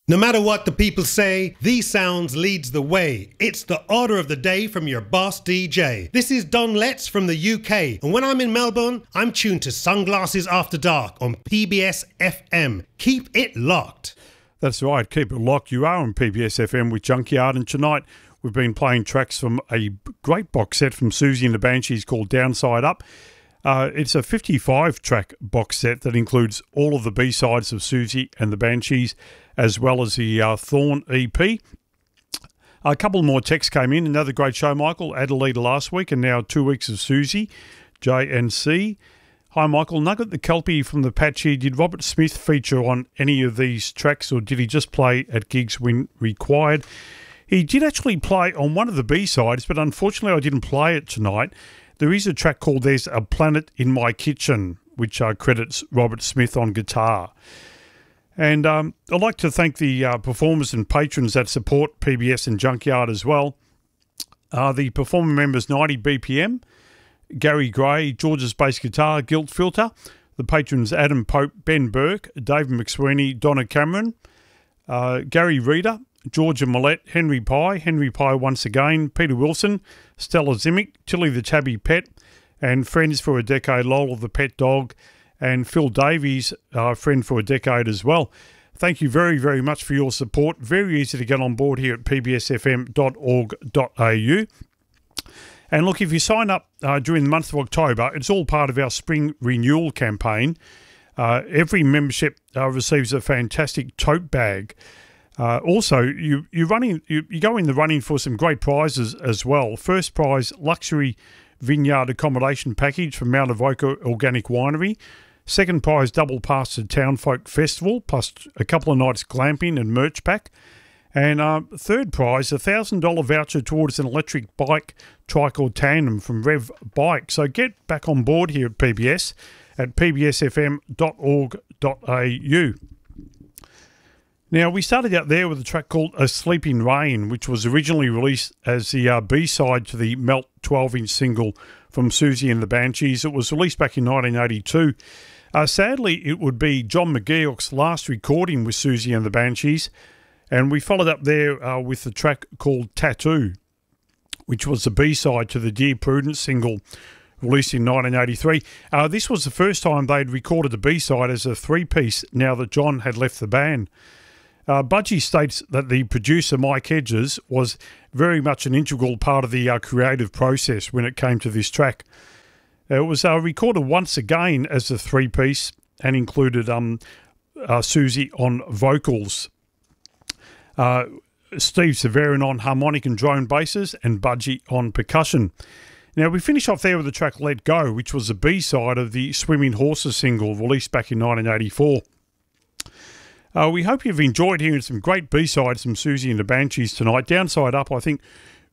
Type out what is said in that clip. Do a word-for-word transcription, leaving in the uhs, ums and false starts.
No matter what the people say, These Sounds leads the way. It's the order of the day from your boss D J. This is Don Letts from the U K, and when I'm in Melbourne, I'm tuned to Sunglasses After Dark on P B S F M. Keep it locked. That's right, keep it locked. You are on P B S F M with Junkyard, and tonight we've been playing tracks from a great box set from Susie and the Banshees called Downside Up. Uh, it's a fifty-five track box set that includes all of the B-sides of Susie and the Banshees, as well as the uh, Thorn E P. A couple more texts came in. Another great show, Michael. Adelaide last week, and now two weeks of Susie, J and C. Hi, Michael. Nugget the Kelpie from the Patchy. Did Robert Smith feature on any of these tracks, or did he just play at gigs when required? He did actually play on one of the B-sides, but unfortunately I didn't play it tonight. There is a track called There's a Planet in My Kitchen, which uh, credits Robert Smith on guitar. And um, I'd like to thank the uh, performers and patrons that support P B S and Junkyard as well. Uh, the performer members ninety B P M, Gary Gray, George's Bass Guitar, Guilt Filter. The patrons Adam Pope, Ben Burke, David McSweeney, Donna Cameron, uh, Gary Reeder, Georgia Millette, Henry Pye, Henry Pye once again, Peter Wilson, Stella Zimic, Tilly the Tabby Pet, and friends for a decade, Lola the Pet Dog, and Phil Davies, uh, friend for a decade as well. Thank you very, very much for your support. Very easy to get on board here at p b s f m dot org dot a u. And look, if you sign up uh, during the month of October, it's all part of our spring renewal campaign. Uh, every membership uh, receives a fantastic tote bag. Uh, also, you you running you, you go in the running for some great prizes as well. First prize, luxury vineyard accommodation package from Mount Avoca Organic Winery. Second prize, double pass to Townfolk Festival, plus a couple of nights glamping and merch pack. And uh, third prize, a one thousand dollars voucher towards an electric bike, trike or tandem from Rev Bike. So get back on board here at P B S at p b s f m dot org dot a u. Now, we started out there with a track called A Sleeping Rain, which was originally released as the uh, B-side to the Melt twelve inch single from Susie and the Banshees. It was released back in nineteen eighty-two. Uh, sadly, it would be John McGeoch's last recording with Susie and the Banshees, and we followed up there uh, with the track called Tattoo, which was the B-side to the Dear Prudence single released in nineteen eighty-three. Uh, this was the first time they'd recorded the B-side as a three-piece now that John had left the band. Uh, Budgie states that the producer, Mike Hedges, was very much an integral part of the uh, creative process when it came to this track. Uh, it was uh, recorded once again as a three-piece and included um, uh, Susie on vocals, uh, Steve Severin on harmonic and drone basses, and Budgie on percussion. Now, we finish off there with the track Let Go, which was the B-side of the Swimming Horses single released back in nineteen eighty-four. Uh, we hope you've enjoyed hearing some great B-sides from Susie and the Banshees tonight. Downside Up, I think,